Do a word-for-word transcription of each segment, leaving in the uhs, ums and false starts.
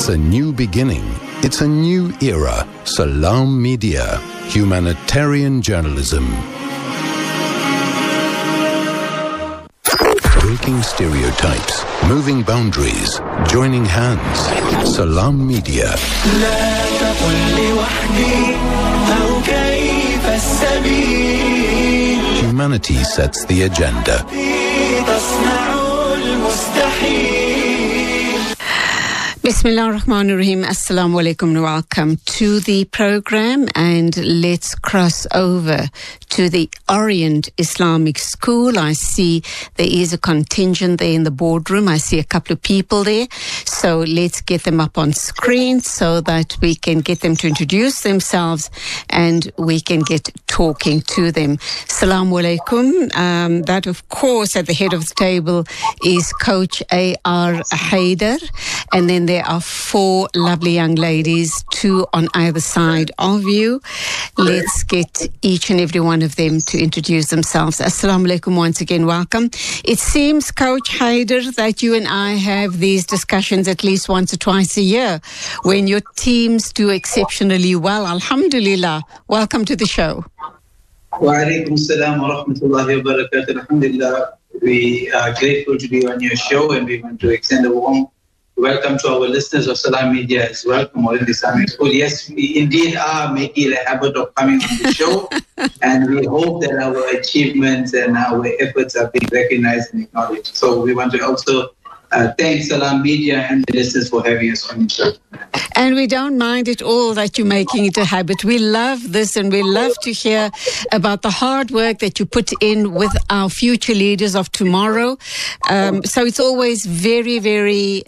It's a new beginning. It's a new era. Salam Media. Humanitarian journalism. Breaking stereotypes. Moving boundaries. Joining hands. Salam Media. Humanity sets the agenda. Bismillah ar-Rahman ar-Rahim. Assalamu alaikum and welcome to the program, and let's cross over to the Orient Islamic School. I see there is a contingent there in the boardroom. I see a couple of people there. So let's get them up on screen so that we can get them to introduce themselves and we can get talking to them. Assalamu alaikum. Um, that, of course, at the head of the table is Coach A R Haider, and then there are four lovely young ladies, two on either side of you. Let's get each and every one of them to introduce themselves. Assalamu alaikum once again, welcome. It seems, Coach Haider, that you and I have these discussions at least once or twice a year when your teams do exceptionally well. Alhamdulillah. Welcome to the show. Wa alaikum salam wa rahmatullahi wa barakatuh. Alhamdulillah. We are grateful to be on your show, and we want to extend a warm welcome to our listeners of Salam Media as well from Orient Islamic School. Yes, we indeed are making a habit of coming on the show, and we hope that our achievements and our efforts are being recognized and acknowledged. So we want to also uh, thank Salam Media and the listeners for having us on the show. And we don't mind at all that you're making it a habit. We love this, and we love to hear about the hard work that you put in with our future leaders of tomorrow. Um, so it's always very, very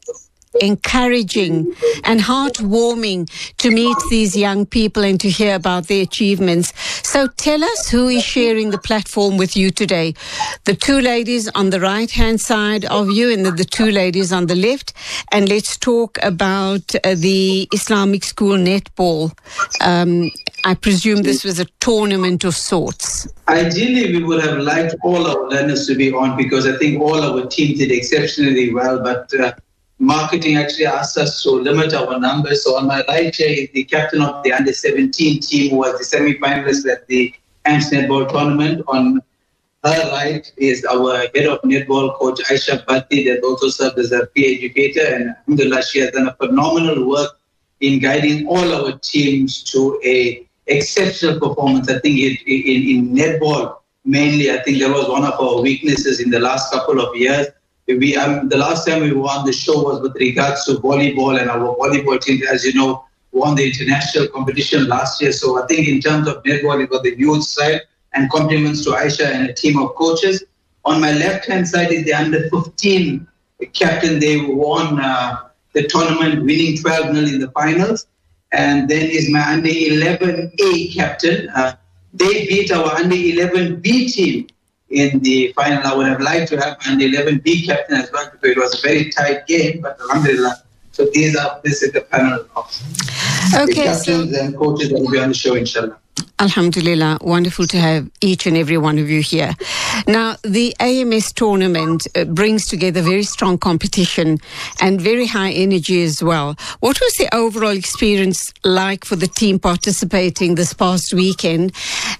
encouraging and heartwarming to meet these young people and to hear about their achievements. So tell us who is sharing the platform with you today. The two ladies on the right-hand side of you and the, the two ladies on the left. And let's talk about uh, the Islamic School netball. Um, I presume this was a tournament of sorts. Ideally, we would have liked all our learners to be on because I think all our teams did exceptionally well, but uh, marketing actually asked us to limit our numbers. So on my right here is the captain of the under seventeen team who was the semi-finalist at the A M S Netball Tournament. On her right is our head of netball, Coach Aisha Bhatti, that also served as a peer educator. And alhamdulillah, she has done a phenomenal work in guiding all our teams to a exceptional performance. I think it, in, in netball, mainly, I think that was one of our weaknesses in the last couple of years. We um, the last time we won the show was with regards to volleyball, and our volleyball team, as you know, won the international competition last year. So I think in terms of netball, it was the youth side, and compliments to Aisha and a team of coaches. On my left-hand side is the under fifteen captain. They won uh, the tournament, winning twelve nil in the finals. And then is my under eleven A captain. Uh, they beat our under eleven B team in the final. I would have liked to have an eleven B captain as well because it was a very tight game, but alhamdulillah. So these are, this is the panel of okay, the captains so, and coaches that will be on the show, inshallah. Alhamdulillah, wonderful to have each and every one of you here. Now, the A M S tournament uh, brings together very strong competition and very high energy as well. What was the overall experience like for the team participating this past weekend?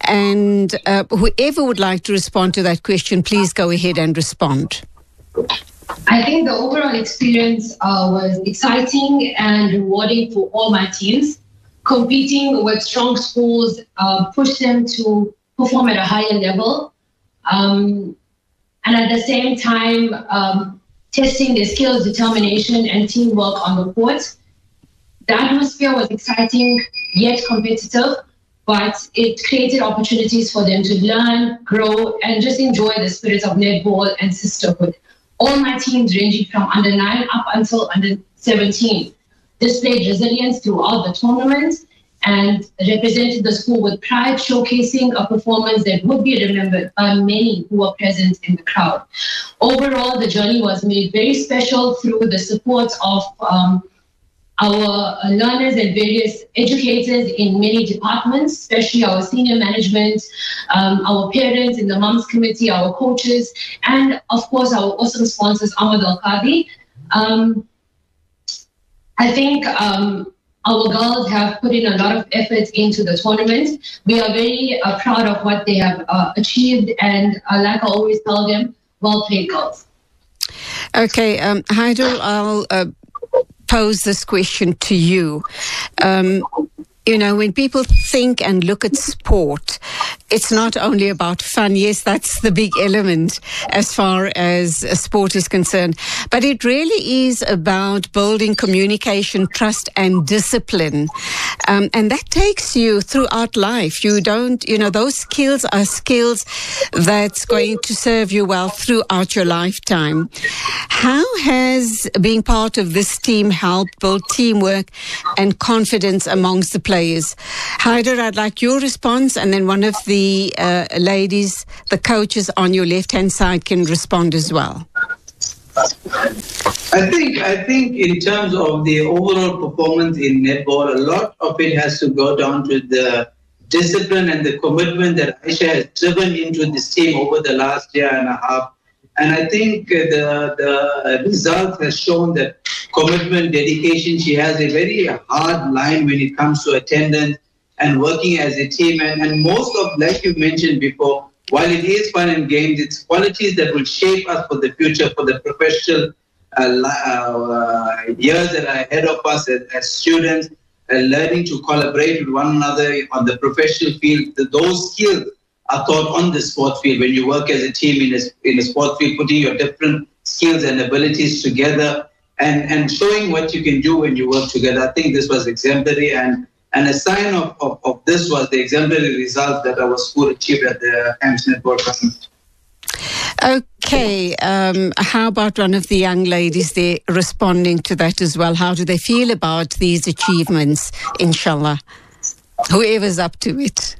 And uh, whoever would like to respond to that question, please go ahead and respond. I think the overall experience uh, was exciting and rewarding for all my teams. Competing with strong schools uh, pushed them to perform at a higher level. Um, and at the same time, um, testing their skills, determination, and teamwork on the court. The atmosphere was exciting, yet competitive, but it created opportunities for them to learn, grow, and just enjoy the spirit of netball and sisterhood. All my teams, ranging from under nine up until under seventeen, displayed resilience throughout the tournament and represented the school with pride, showcasing a performance that would be remembered by many who were present in the crowd. Overall, the journey was made very special through the support of um, our learners and various educators in many departments, especially our senior management, um, our parents in the Mums Committee, our coaches, and of course our awesome sponsors, Ahmad Al-Qadi. Um, I think um, our girls have put in a lot of effort into the tournament. We are very uh, proud of what they have uh, achieved, and uh, like I always tell them, well played, girls. Okay, um, Haidar, I'll uh, pose this question to you. Um, you know, when people think and look at sport, it's not only about fun. Yes, that's the big element as far as sport is concerned. But it really is about building communication, trust and discipline. Um, and that takes you throughout life. You don't, you know, those skills are skills that's going to serve you well throughout your lifetime. How has being part of this team helped build teamwork and confidence amongst the players? Haidar, I'd like your response, and then one of the The uh, ladies, the coaches on your left-hand side can respond as well. I think I think in terms of the overall performance in netball, a lot of it has to go down to the discipline and the commitment that Aisha has driven into this team over the last year and a half. And I think the, the result has shown that commitment, dedication, she has a very hard line when it comes to attendance and working as a team. And, and most of, like you mentioned before, while it is fun and games, it's qualities that will shape us for the future, for the professional uh, uh, years that are ahead of us as, as students, uh, learning to collaborate with one another on the professional field. Those skills are taught on the sport field when you work as a team in a, in a sport field, putting your different skills and abilities together and, and showing what you can do when you work together. I think this was exemplary, and And a sign of, of, of this was the exemplary result that our school achieved at the Camps Netball Tournament. Okay, um, how about one of the young ladies there responding to that as well? How do they feel about these achievements, inshallah? Whoever's up to it.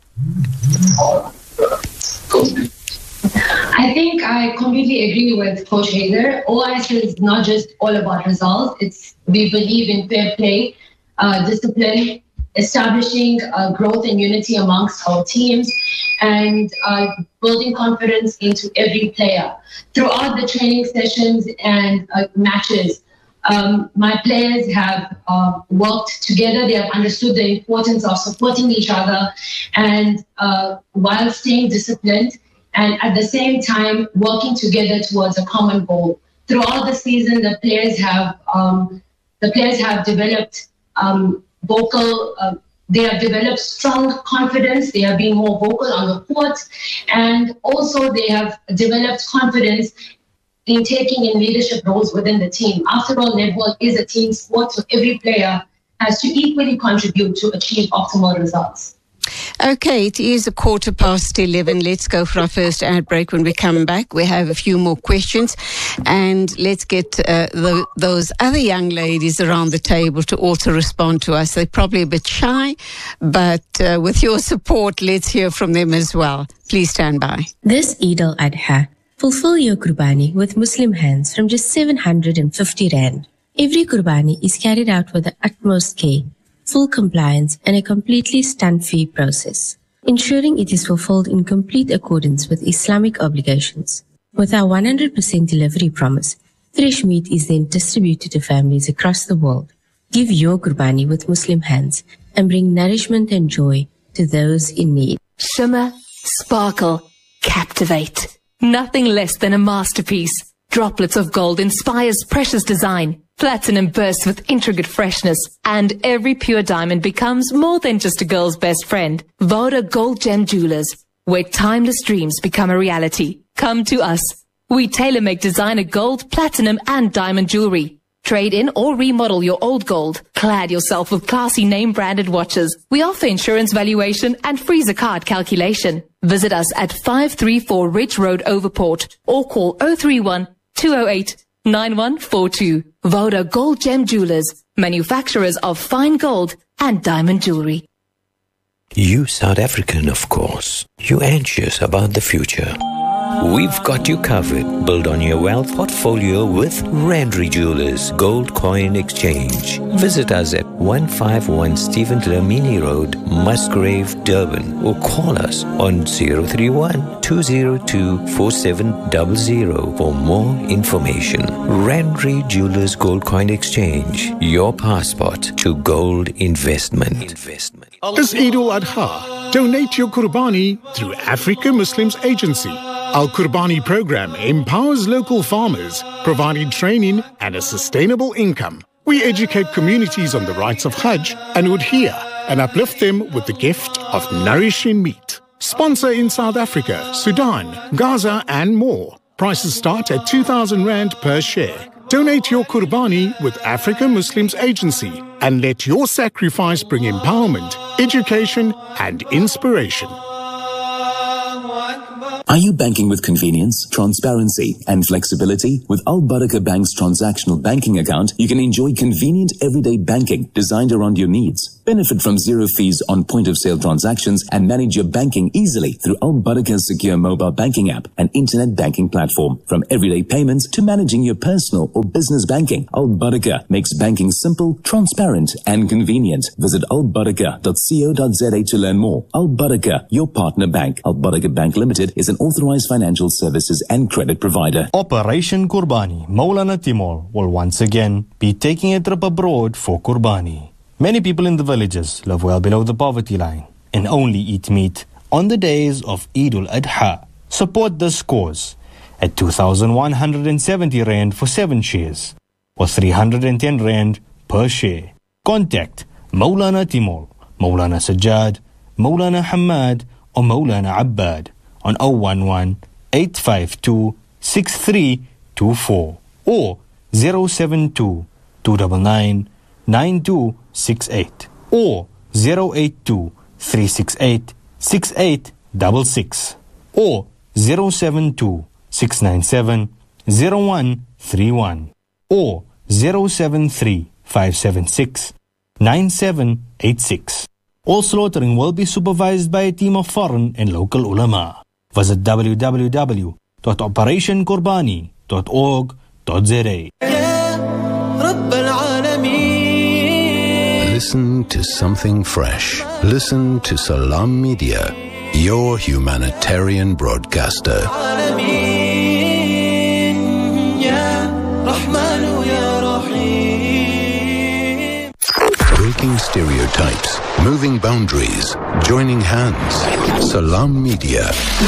I think I completely agree with Coach Haidar. O I S is not just all about results. It's we believe in fair play, uh, discipline, establishing uh, growth and unity amongst our teams, and uh, building confidence into every player. Throughout the training sessions and uh, matches, um, my players have uh, worked together. They have understood the importance of supporting each other, and uh, while staying disciplined, and at the same time working together towards a common goal. Throughout the season, the players have um, the players have developed um, vocal, uh, they have developed strong confidence, they have been more vocal on the court, and also they have developed confidence in taking in leadership roles within the team. After all, netball is a team sport, so every player has to equally contribute to achieve optimal results. Okay, it is a quarter past eleven. Let's go for our first ad break. When we come back, we have a few more questions, and let's get uh, the, those other young ladies around the table to also respond to us. They're probably a bit shy, but uh, with your support, let's hear from them as well. Please stand by. This Eid al-Adha, fulfill your Qurbani with Muslim hands from just seven hundred fifty rand. Every Qurbani is carried out with the utmost care, full compliance, and a completely stunt-free process, ensuring it is fulfilled in complete accordance with Islamic obligations. With our one hundred percent delivery promise, fresh meat is then distributed to families across the world. Give your Qurbani with Muslim hands and bring nourishment and joy to those in need. Shimmer, sparkle, captivate. Nothing less than a masterpiece. Droplets of gold inspires precious design. Platinum bursts with intricate freshness, and every pure diamond becomes more than just a girl's best friend. Voda Gold Gem Jewelers, where timeless dreams become a reality. Come to us. We tailor-make designer gold, platinum, and diamond jewelry. Trade in or remodel your old gold. Clad yourself with classy name-branded watches. We offer insurance valuation and free zakat calculation. Visit us at five three four Ridge Road, Overport, or call zero three one, two zero eight, nine one four two. Voda Gold Gem Jewelers, manufacturers of fine gold and diamond jewelry. You South African, of course. You anxious about the future. We've got you covered. Build on your wealth portfolio with Randry Jewelers Gold Coin Exchange. Visit us at one fifty-one Stephen Dlamini Road, Musgrave, Durban, or call us on zero three one, two zero two, four seven zero zero for more information. Randry Jewelers Gold Coin Exchange, your passport to gold investment. investment. This Eid al-Adha, donate your Qurbani through Africa Muslims Agency. Our Qurbani program empowers local farmers, providing training and a sustainable income. We educate communities on the rights of Hajj and Udhiyah and uplift them with the gift of nourishing meat. Sponsor in South Africa, Sudan, Gaza and more. Prices start at two thousand rand per share. Donate your Qurbani with Africa Muslims Agency and let your sacrifice bring empowerment, education and inspiration. Are you banking with convenience, transparency, and flexibility? With Al Barakah Bank's transactional banking account, you can enjoy convenient everyday banking designed around your needs. Benefit from zero fees on point-of-sale transactions and manage your banking easily through Al Barakah's secure mobile banking app and internet banking platform. From everyday payments to managing your personal or business banking, Al Barakah makes banking simple, transparent, and convenient. Visit al barakah dot co dot za to learn more. Al Barakah, your partner bank. Al Barakah Bank Limited is an authorized financial services and credit provider. Operation Qurbani, Maulana Timol will once again be taking a trip abroad for Qurbani. Many people in the villages live well below the poverty line and only eat meat on the days of Eid al-Adha. Support this cause at two thousand one hundred seventy rand for seven shares or three hundred ten rand per share. Contact Maulana Timol, Maulana Sajjad, Maulana Hamad or Maulana Abbad on zero one one, eight five two, six three two four or zero seven two, two nine nine, nine two six eight or zero eight two, three six eight, six eight six six or zero seven two, six nine seven, zero one three one or zero seven three, five seven six, nine seven eight six. All slaughtering will be supervised by a team of foreign and local ulama. Visit w w w dot operation qurbani dot org dot z a. Listen to something fresh. Listen to Salam Media, your humanitarian broadcaster. Breaking stereotypes, moving boundaries, joining hands. Salam Media.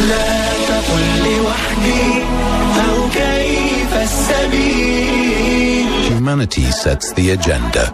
Humanity sets the agenda.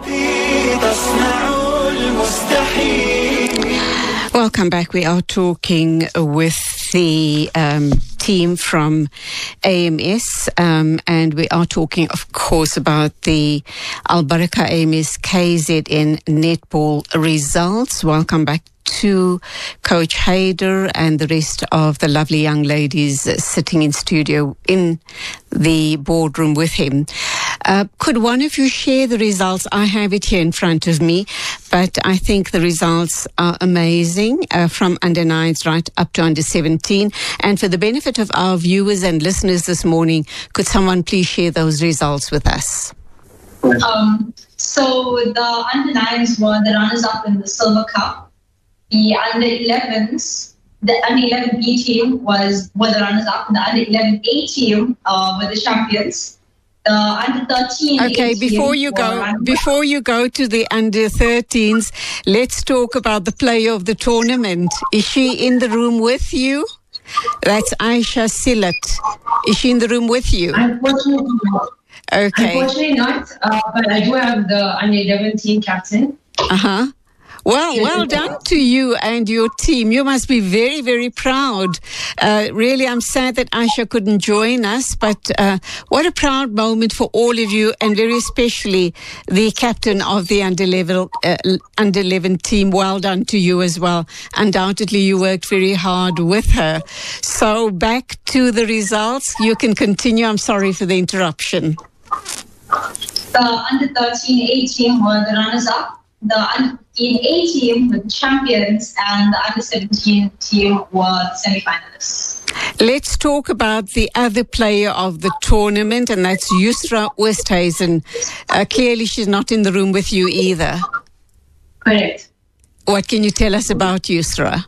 Welcome back. We are talking with the um, team from A M S um, and we are talking, of course, about the Al Barakah A M S K Z N netball results. Welcome back to Coach Haider and the rest of the lovely young ladies sitting in studio in the boardroom with him. Uh, could one of you share the results? I have it here in front of me, but I think the results are amazing uh, from under nines right up to under seventeen. And for the benefit of our viewers and listeners this morning, could someone please share those results with us? Um, so the under nines were the runners-up in the Silver Cup. The under elevens, the under eleven B team was were the runners-up, and the under eleven A team uh, were the champions. The under thirteen. Okay, before you go, before you go to the under thirteens, let's talk about the player of the tournament. Is she in the room with you? That's Aisha Silat. Is she in the room with you? Unfortunately not. Okay. Unfortunately not, uh, but I do have the under eleven team captain. Uh huh. Well, well done to you and your team. You must be very, very proud. Uh, really, I'm sad that Aisha couldn't join us, but uh, what a proud moment for all of you, and very especially the captain of the under eleven, uh, under eleven team. Well done to you as well. Undoubtedly, you worked very hard with her. So back to the results. You can continue. I'm sorry for the interruption. The under thirteen A team were the runners-up. The under fifteen A team were the champions, and the under seventeen team were the semi-finalists. Let's talk about the other player of the tournament, and that's Yusra Oosthuizen. Uh, clearly, she's not in the room with you either. Correct. What can you tell us about Yusra?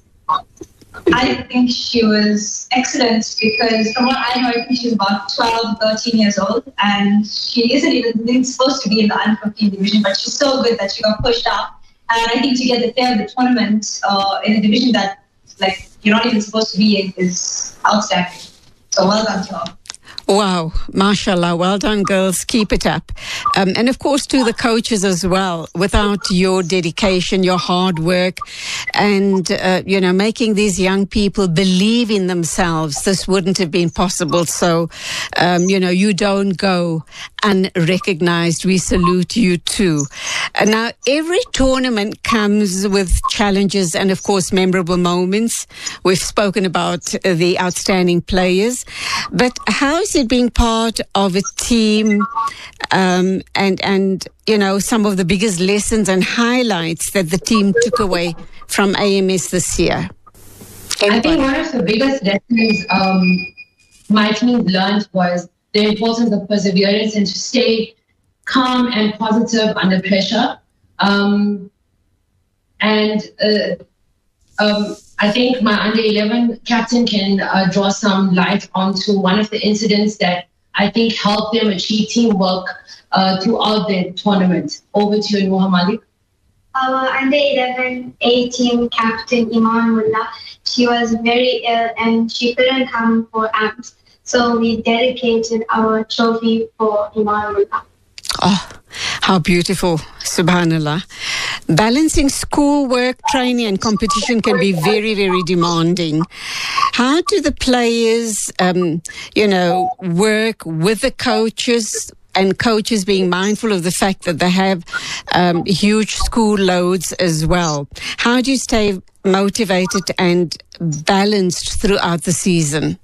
I think she was excellent because from what I know, I think she was about twelve, thirteen years old, and she isn't even supposed to be in the under fifteen division, but she's so good that she got pushed up. And I think to get the player of the tournament uh, in a division that like you're not even supposed to be in is outstanding. So well done to her. Wow, mashallah, well done, girls. Keep it up. Um, and of course, to the coaches as well. Without your dedication, your hard work, and, uh, you know, making these young people believe in themselves, this wouldn't have been possible. So, um, you know, you don't go unrecognized. We salute you too. Uh, now, every tournament comes with challenges and, of course, memorable moments. We've spoken about uh, the outstanding players. But how is it being part of a team um, and, and, you know, some of the biggest lessons and highlights that the team took away from A M S this year? Anybody? I think one of the biggest lessons um, my team learned was the importance of perseverance and to stay calm and positive under pressure. Um, and uh, um, I think my under eleven captain can uh, draw some light onto one of the incidents that I think helped them achieve teamwork uh, throughout the tournament. Over to you, Noha Malik. Our under eleven A team captain, Iman Mullah, she was very ill and she couldn't come for A M S. So we dedicated our trophy for Iman Mullah. Oh, how beautiful. Subhanallah. Balancing schoolwork, training and competition can be very, very demanding. How do the players, um, you know, work with the coaches and coaches being mindful of the fact that they have um, huge school loads as well? How do you stay motivated and balanced throughout the season?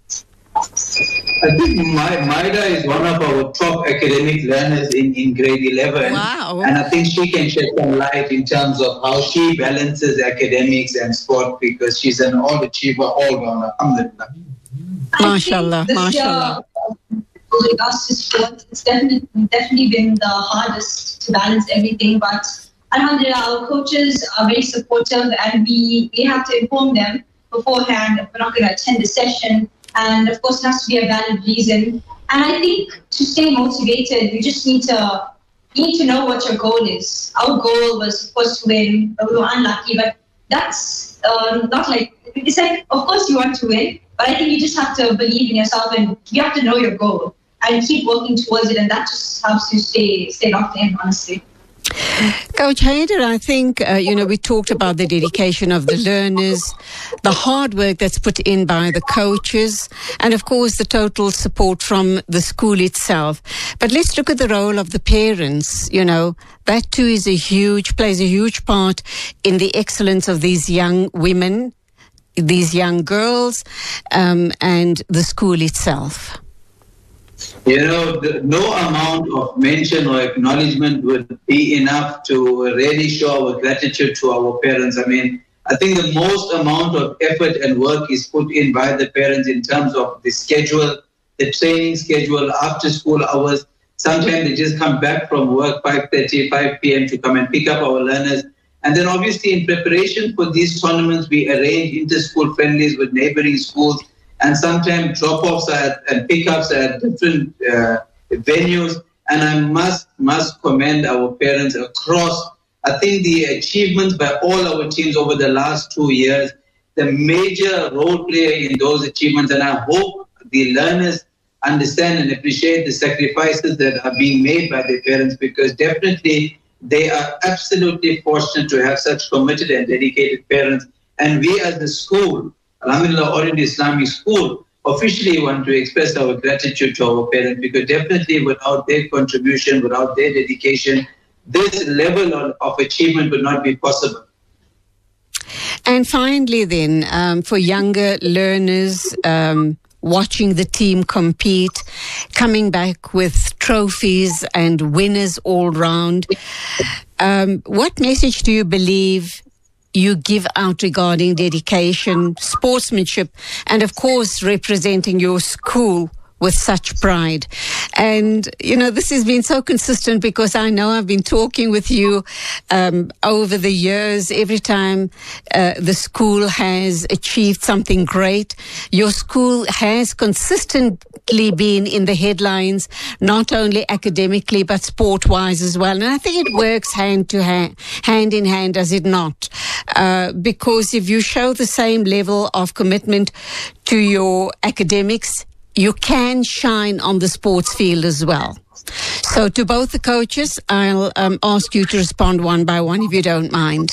I think my, Maida is one of our top academic learners in, in grade eleven. Wow. And I think she can shed some light in terms of how she balances academics and sport because she's an all-achiever, all-rounder. Alhamdulillah. MashaAllah, MashaAllah. With regards to sport, it's definitely, definitely been the hardest to balance everything. But alhamdulillah, our coaches are very supportive and we, we have to inform them beforehand if we're not going to attend the session. And of course, it has to be a valid reason. And I think to stay motivated, you just need to you need to know what your goal is. Our goal was, of course, to win. We were unlucky, but that's um, not like, it's like, of course you want to win, but I think you just have to believe in yourself and you have to know your goal and keep working towards it. And that just helps you stay, stay locked in, honestly. Coach Haider, I think, uh, you know, we talked about the dedication of the learners, the hard work that's put in by the coaches, and of course the total support from the school itself. But let's look at the role of the parents. You know, that too is a huge, plays a huge part in the excellence of these young women, these young girls, um, and the school itself. You know, the, no amount of mention or acknowledgement would be enough to really show our gratitude to our parents. I mean, I think the most amount of effort and work is put in by the parents in terms of the schedule, the training schedule, after school hours. Sometimes they just come back from work five thirty, five p.m. to come and pick up our learners. And then obviously in preparation for these tournaments, we arrange inter-school friendlies with neighboring schools. And sometimes drop-offs at, and pickups at different uh, venues. And I must must commend our parents across. I think the achievements by all our teams over the last two years, the major role player in those achievements, and I hope the learners understand and appreciate the sacrifices that are being made by their parents, because definitely they are absolutely fortunate to have such committed and dedicated parents. And we as the school, Alhamdulillah Orient Islamic School, officially want to express our gratitude to our parents, because definitely without their contribution, without their dedication, this level of, of achievement would not be possible. And finally then, um, for younger learners um, watching the team compete, coming back with trophies and winners all round, um, what message do you believe you give out regarding dedication, sportsmanship, and of course representing your school with such pride. And, you know, this has been so consistent because I know I've been talking with you um, over the years. Every time uh, the school has achieved something great, your school has consistently been in the headlines, not only academically but sport-wise as well. And I think it works hand to hand, hand in hand, does it not? Uh, because if you show the same level of commitment to your academics, you can shine on the sports field as well. So to both the coaches, I'll um, ask you to respond one by one, if you don't mind.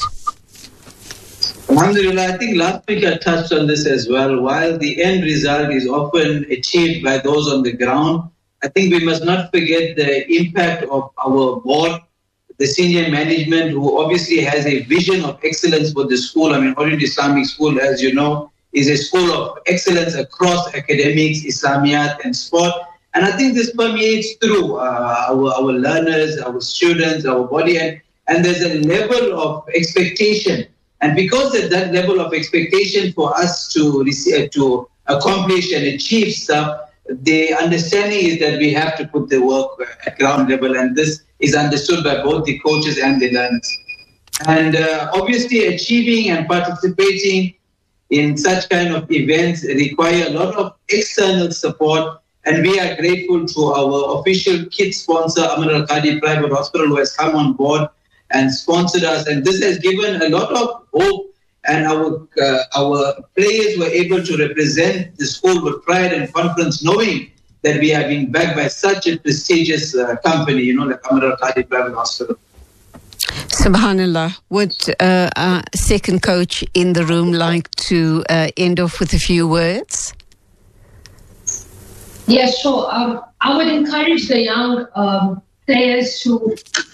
Alhamdulillah, I think last week I touched on this as well. While the end result is often achieved by those on the ground, I think we must not forget the impact of our board, the senior management, who obviously has a vision of excellence for the school. I mean, Orient Islamic School, as you know, is a school of excellence across academics, Islamiyat and sport. And I think this permeates through uh, our, our learners, our students, our body. And, and there's a level of expectation. And because of that level of expectation for us to, receive, to accomplish and achieve stuff, the understanding is that we have to put the work at ground level. And this is understood by both the coaches and the learners. And uh, obviously achieving and participating in such kind of events require a lot of external support, and we are grateful to our official kit sponsor, Amr Al Qadi Private Hospital, who has come on board and sponsored us, and this has given a lot of hope, and our uh, our players were able to represent the school with pride and confidence, knowing that we are being backed by such a prestigious uh, company, you know, like Amr Al Qadi Private Hospital. Subhanallah. Would uh, our second coach in the room like to uh, end off with a few words? Yeah, sure. Um, I would encourage the young um, players to,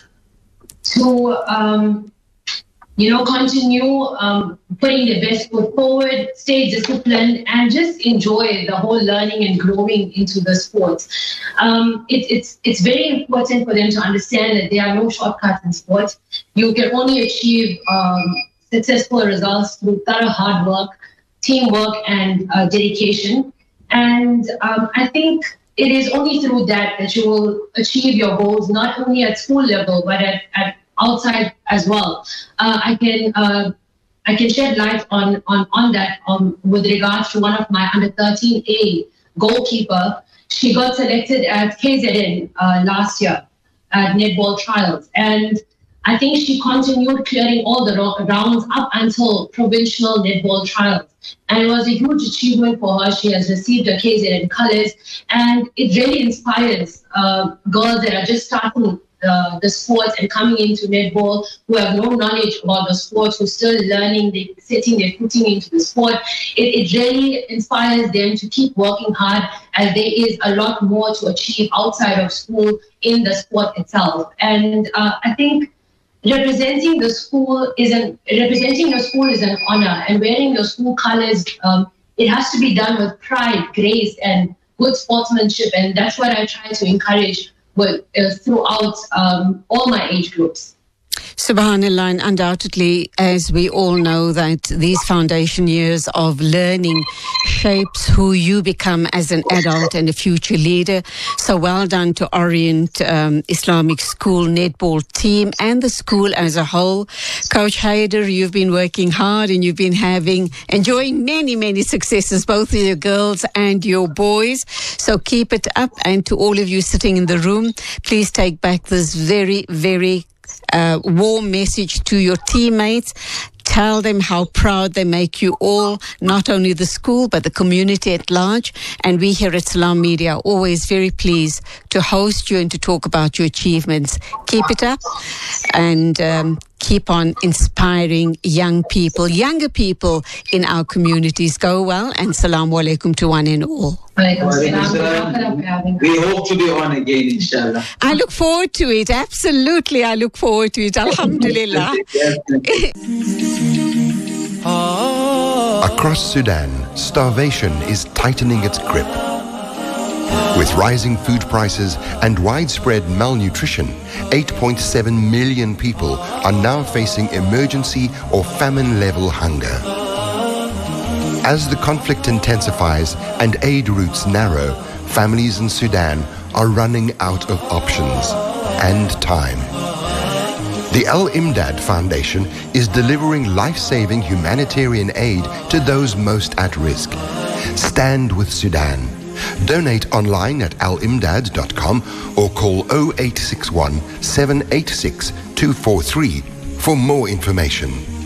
to um, you know, continue um, putting their best foot forward, stay disciplined, and just enjoy the whole learning and growing into the sport. Um, it, it's it's very important for them to understand that there are no shortcuts in sport. You can only achieve um, successful results through thorough hard work, teamwork, and uh, dedication. And um, I think it is only through that that you will achieve your goals, not only at school level, but at, at outside as well. Uh, I can uh, I can shed light on on on that um, with regards to one of my under thirteen A goalkeeper. She got selected at K Z N uh, last year at netball trials, and I think she continued clearing all the rounds up until provincial netball trials. And it was a huge achievement for her. She has received her K Z N colours, and it really inspires uh, girls that are just starting Uh, the sports and coming into netball, who have no knowledge about the sport, who are still learning, they setting their footing into the sport. It, it really inspires them to keep working hard, as there is a lot more to achieve outside of school in the sport itself. And uh, I think representing the school is an representing your school is an honor, and wearing your school colors, um, it has to be done with pride, grace, and good sportsmanship. And that's what I try to encourage But, uh, throughout um, all my age groups. Subhanallah, and undoubtedly, as we all know, that these foundation years of learning shapes who you become as an adult and a future leader. So well done to Orient um, Islamic School netball team and the school as a whole. Coach Haider, you've been working hard and you've been having, enjoying many, many successes, both with your girls and your boys. So keep it up. And to all of you sitting in the room, please take back this very, very Uh, warm message to your teammates. Tell them how proud they make you all, not only the school, but the community at large. And we here at Salam Media are always very pleased to host you and to talk about your achievements. Keep it up and um, keep on inspiring young people, younger people in our communities. Go well, and Assalamu alaikum to one and all. We hope to be on again, inshallah. I look forward to it. Absolutely, I look forward to it. Alhamdulillah. Across Sudan, starvation is tightening its grip. With rising food prices and widespread malnutrition, eight point seven million people are now facing emergency or famine-level hunger. As the conflict intensifies and aid routes narrow, families in Sudan are running out of options and time. The Al-Imdad Foundation is delivering life-saving humanitarian aid to those most at risk. Stand with Sudan. Donate online at al imdad dot com or call oh eight six one, seven eight six, two four three for more information.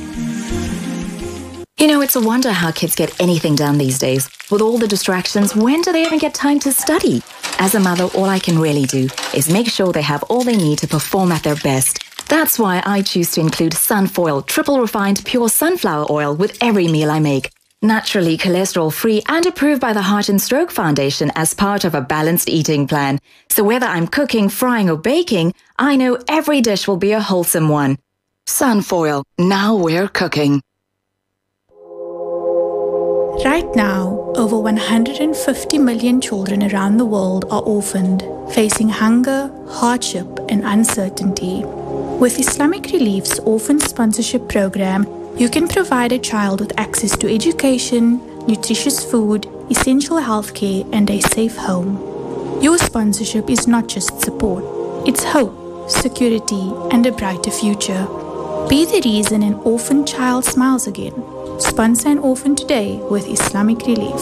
You know, it's a wonder how kids get anything done these days. With all the distractions, when do they even get time to study? As a mother, all I can really do is make sure they have all they need to perform at their best. That's why I choose to include Sunfoil, triple refined pure sunflower oil with every meal I make. Naturally cholesterol-free and approved by the Heart and Stroke Foundation as part of a balanced eating plan. So whether I'm cooking, frying or baking, I know every dish will be a wholesome one. Sunfoil, now we're cooking. Right now, over one hundred fifty million children around the world are orphaned, facing hunger, hardship and uncertainty. With Islamic Relief's Orphan Sponsorship Program, you can provide a child with access to education, nutritious food, essential healthcare, and a safe home. Your sponsorship is not just support, it's hope, security, and a brighter future. Be the reason an orphan child smiles again. Sponsor an orphan today with Islamic Relief.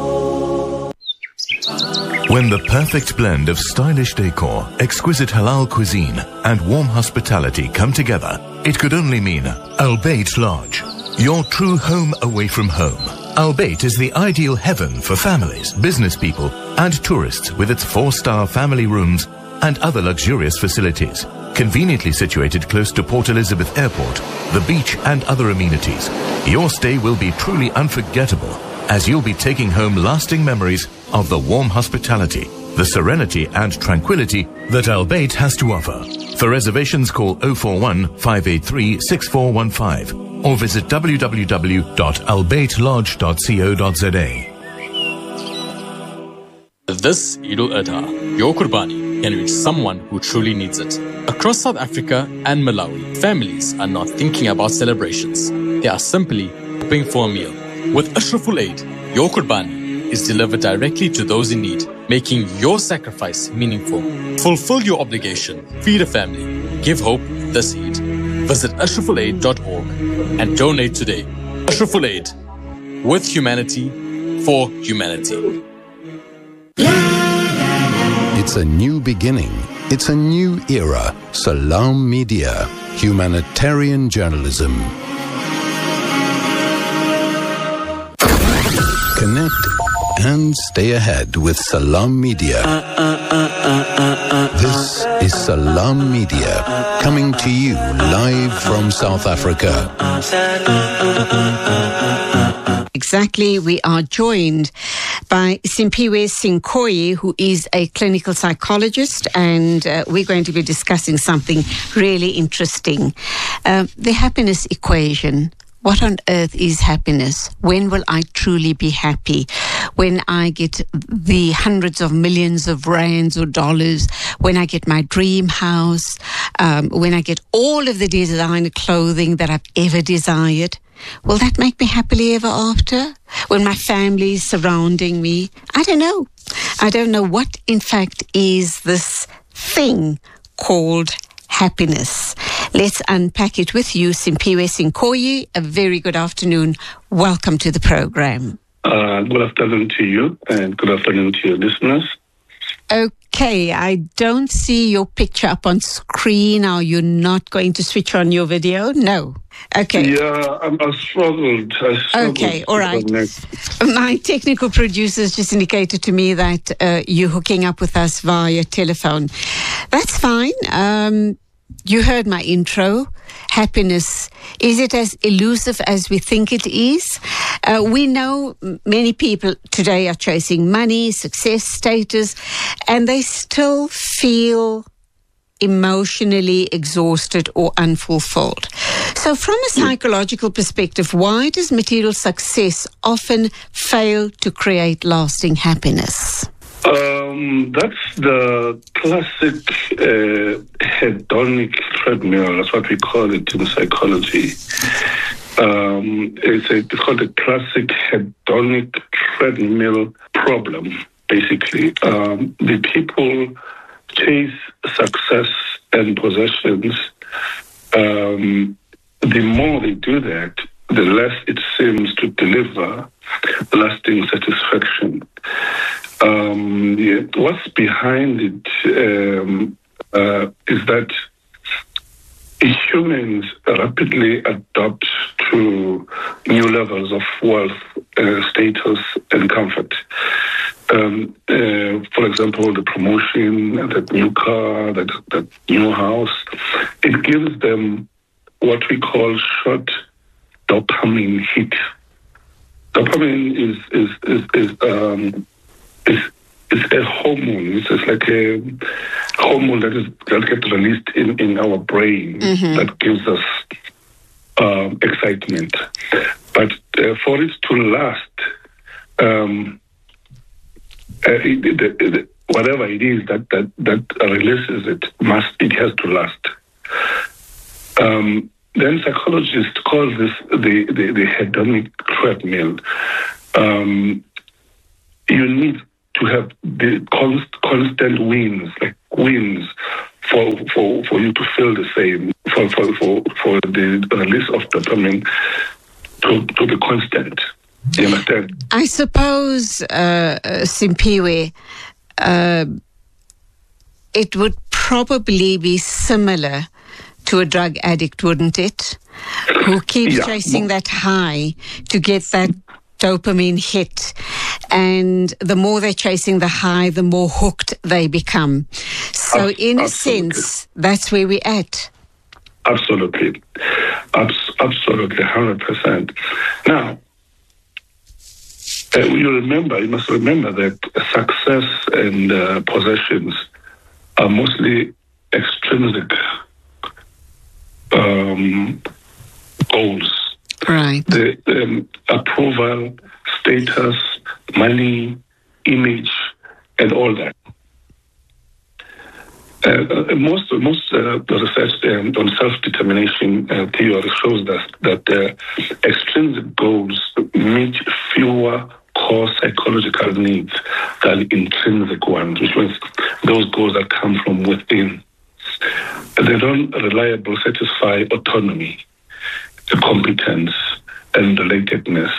When the perfect blend of stylish decor, exquisite halal cuisine, and warm hospitality come together, it could only mean Al Bayt Lodge, your true home away from home. Al Bayt is the ideal heaven for families, business people, and tourists with its four-star family rooms and other luxurious facilities. Conveniently situated close to Port Elizabeth Airport, the beach, and other amenities, your stay will be truly unforgettable, as you'll be taking home lasting memories of the warm hospitality, the serenity and tranquility that Al Bayt has to offer. For reservations, call oh four one, five eight three, six four one five or visit w w w dot al bayt lodge dot co dot z a. This Eid al-Adha, your Qurbani can reach someone who truly needs it. Across South Africa and Malawi, families are not thinking about celebrations. They are simply hoping for a meal. With Ashraful Aid, your Qurbani is delivered directly to those in need, making your sacrifice meaningful. Fulfill your obligation, feed a family, give hope this Eid. Visit ashraful aid dot org and donate today. Ashraful Aid, with humanity, for humanity. It's a new beginning. It's a new era. Salam Media, humanitarian journalism. Connect and stay ahead with Salam Media. This is Salam Media, coming to you live from South Africa. Exactly. We are joined by Simphiwe Sinkoyi, who is a clinical psychologist, and uh, we're going to be discussing something really interesting. Uh, the happiness equation. What on earth is happiness? When will I truly be happy? When I get the hundreds of millions of rands or dollars, when I get my dream house, um, when I get all of the designer clothing that I've ever desired, will that make me happily ever after? When my family is surrounding me? I don't know. I don't know what, in fact, is this thing called happiness. Let's unpack it with you, Simphiwe Sinkoyi. A very good afternoon. Welcome to the program. Uh, good afternoon to you, and good afternoon to your listeners. Okay, I don't see your picture up on screen. Are you not going to switch on your video? No. Okay. Yeah, I'm, I struggled. I struggled. Okay, all right. My technical producers just indicated to me that uh, you're hooking up with us via telephone. That's fine. Um, you heard my intro. Happiness, is it as elusive as we think it is? Uh, we know many people today are chasing money, success, status, and they still feel emotionally exhausted or unfulfilled. So from a psychological perspective, why does material success often fail to create lasting happiness? Uh, Um, that's the classic uh, hedonic treadmill. That's what we call it in psychology. Um, it's, a, it's called a classic hedonic treadmill problem, basically. Um, the people chase success and possessions. Um, the more they do that, the less it seems to deliver lasting satisfaction. Um, yeah, what's behind it um, uh, is that humans rapidly adapt to new levels of wealth, uh, status, and comfort. Um, uh, for example, the promotion, that new car, that, that new house, it gives them what we call short dopamine hit. Dopamine is is is, is um is is a hormone. It's just like a hormone that is that gets released in, in our brain mm-hmm. that gives us um, excitement. But uh, for it to last, um, uh, it, it, it, whatever it is that, that that releases it must it has to last. Um, Then psychologists call this the, the, the hedonic treadmill. Um, you need to have the const, constant wins, like wins, for, for, for you to feel the same, for, for, for, for the release of dopamine to, to be constant. You understand? I suppose, uh, Simpiwe, uh, it would probably be similar to a drug addict, wouldn't it? Who keeps yeah. chasing that high to get that dopamine hit. And the more they're chasing the high, the more hooked they become. So Ab- in a absolutely. sense, that's where we're at. Absolutely. Abs- absolutely, one hundred percent. Now, uh, you remember, you must remember that success and uh, possessions are mostly extrinsic Um, goals. Right. The um, approval, status, money, image, and all that. Uh, most most uh, the research um, on self-determination uh, theory shows that that uh, extrinsic goals meet fewer core psychological needs than intrinsic ones, which means those goals that come from within. They don't reliably satisfy autonomy, competence, and relatedness.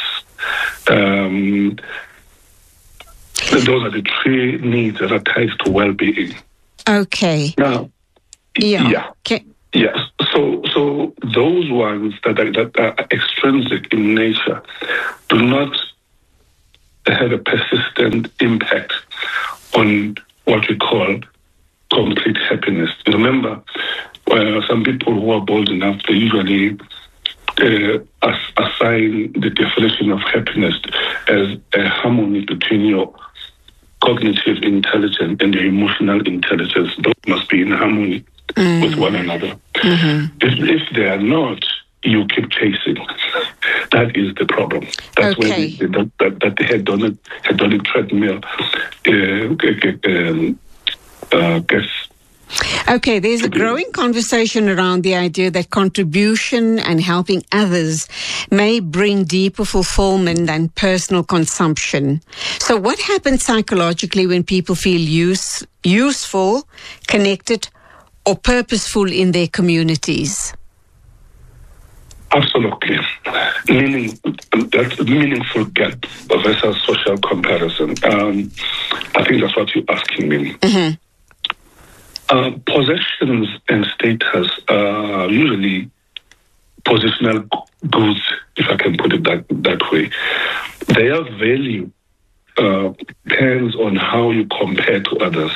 Um, those are the three needs that are tied to well-being. Okay. Now, yeah. Yeah. Okay. Yes. So, so those ones that are, that are extrinsic in nature do not have a persistent impact on what we call complete happiness. Remember, uh, some people who are bold enough, they usually uh, as- assign the definition of happiness as a harmony between your cognitive intelligence and your emotional intelligence. Those must be in harmony mm. with one another. Mm-hmm. If, if they are not, you keep chasing. That is the problem. That's okay. where the, the, that, that the hedonic, hedonic treadmill uh, um, Uh, guess. Okay, there's a growing conversation around the idea that contribution and helping others may bring deeper fulfillment than personal consumption. So what happens psychologically when people feel use, useful, connected, or purposeful in their communities? Absolutely. Meaning, that's a meaningful gap versus social comparison. Um, I think that's what you're asking me. Mm-hmm. Uh, possessions and status are usually positional goods, if I can put it that, that way. Their value uh, depends on how you compare to others.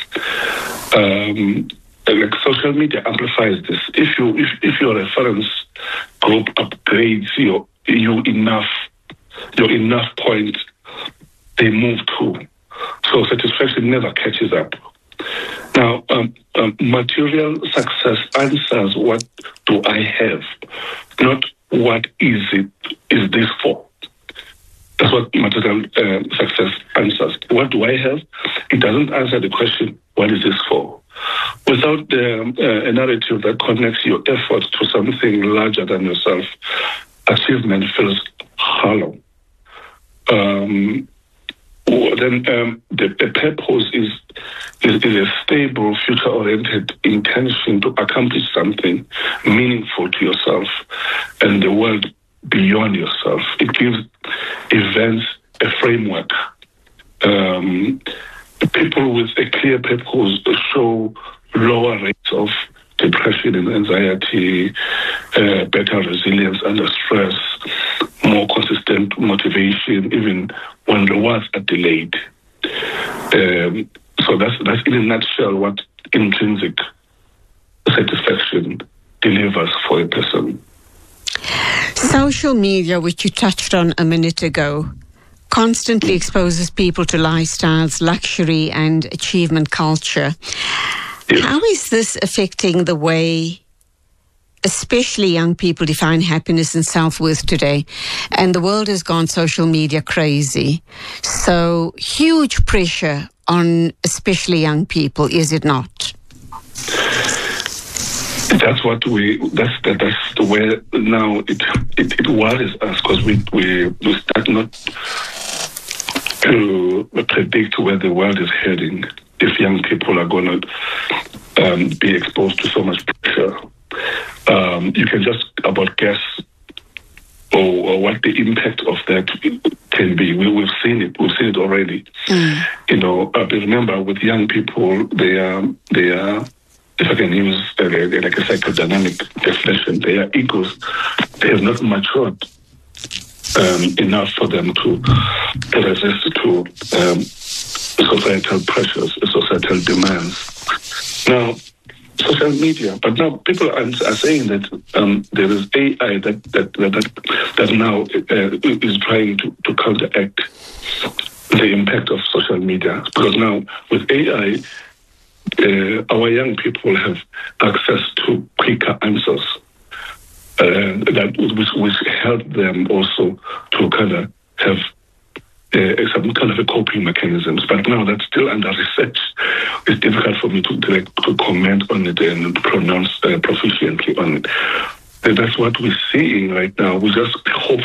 Um, like social media amplifies this. If you if, if your reference group upgrades your you enough, your enough point, they move to. So satisfaction never catches up. Now, um, um, material success answers what do I have, not what is it is this for. That's what material uh, success answers. What do I have? It doesn't answer the question, what is this for? Without um, uh, a narrative that connects your effort to something larger than yourself, achievement feels hollow. Um, then um, the, the purpose is, is, is a stable, future-oriented intention to accomplish something meaningful to yourself and the world beyond yourself. It gives events a framework. Um, people with a clear purpose show lower rates of depression and anxiety, uh, better resilience under stress, more consistent motivation, even when rewards are delayed. Um, so that's, that's in a nutshell what intrinsic satisfaction delivers for a person. Social media, which you touched on a minute ago, constantly exposes people to lifestyles, luxury and achievement culture. Yes. How is this affecting the way especially young people define happiness and self-worth today? And the world has gone social media crazy. So huge pressure on especially young people, is it not? That's what we. That's that, that's the way now. It it, it worries us because we, we we start not to predict where the world is heading if young people are going to um, be exposed to so much pressure. Um, you can just about guess or, or what the impact of that can be. We, we've seen it. We've seen it already. Mm. You know, uh, remember with young people, they are they are. If I can use uh, like a psychodynamic definition, their egos, they have not matured um, enough for them to, to resist to um, societal pressures, societal demands. Now, social media, but now people are, are saying that um, there is A I that that that, that now uh, is trying to, to counteract the impact of social media, because now with A I, Uh, our young people have access to quicker answers uh, that which, which help them also to kind of have uh, some kind of a coping mechanisms. But now that's still under research. It's difficult for me to to, to comment on it and pronounce uh, proficiently on it. And that's what we're seeing right now. We just hope